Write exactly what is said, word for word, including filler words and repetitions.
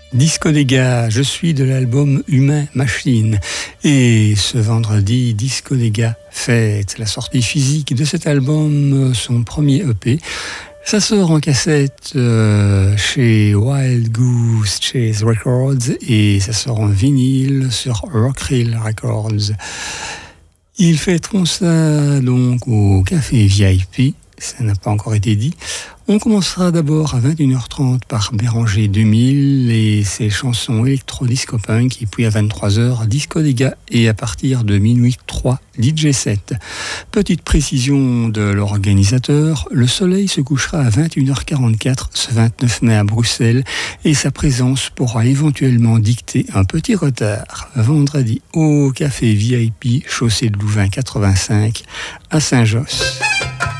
Disco des gars, je suis de l'album Humain Machine. Et ce vendredi, Disco des gars fête la sortie physique de cet album, son premier E P. Ça sort en cassette euh, chez Wild Goose Chase Records et ça sort en vinyle sur Rockrill Records. Ils fêteront ça donc au Café V I P, ça n'a pas encore été dit. On commencera d'abord à vingt et une heures trente par Béranger deux mille et ses chansons électro-disco-punk, et puis à vingt-trois heures, Disco des gars, et à partir de minuit trois, D J set. Petite précision de l'organisateur, le soleil se couchera à vingt et une heures quarante-quatre ce vingt-neuf mai à Bruxelles et sa présence pourra éventuellement dicter un petit retard. Vendredi au Café V I P, chaussée de Louvain quatre-vingt-cinq à Saint-Josse.